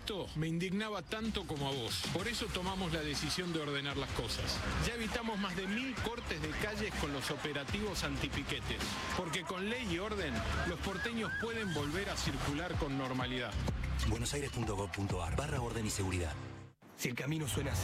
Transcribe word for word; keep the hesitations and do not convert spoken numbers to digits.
esto me indignaba tanto como a vos. Por eso tomamos la decisión de ordenar las cosas. Ya evitamos más de mil cortes de calles con los operativos antipiquetes. Porque con ley y orden, los porteños pueden volver a circular con normalidad. buenosaires punto gov punto ar barra orden y seguridad. Si el camino suena así.